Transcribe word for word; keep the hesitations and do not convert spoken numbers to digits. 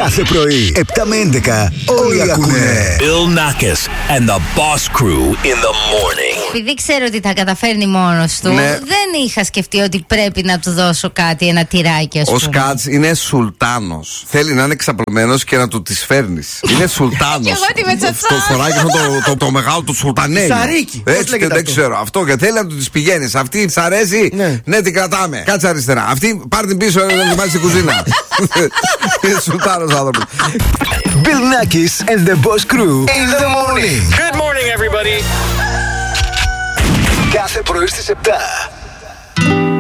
Κάθε πρωί, επτά με έντεκα, όλοι ακούνε. Bill Nackis and the Boss Crew in the morning. Επειδή ξέρω ότι θα καταφέρνει μόνος του, Ναι. δεν είχα σκεφτεί ότι πρέπει να του δώσω κάτι, ένα τυράκι, ας Ο πούμε. Σκάτς είναι σουλτάνος. Θέλει να είναι ξαπλωμένος και να του τις φέρνεις. Είναι σουλτάνος. Κι εγώ τι με τσατσάω. Το φοράει αυτό το, το, το μεγάλο του σουλτανέλι. Σαρίκι. Πώς Έτσι, λέγεται δεν αυτό? ξέρω. Αυτό και θέλει να του τις πηγαίνεις. Αυτή της αρέσει. Ναι. Ναι, την κρατάμε. Κάτσε αριστερά. Αυτή πάρ' την πίσω να την βάλει στην κουζίνα. Είναι σουλτάνος άνθρωπος. Bill Nackis and the Boss Crew in the morning. Good morning, everybody. Κάθε πρωί στις επτά.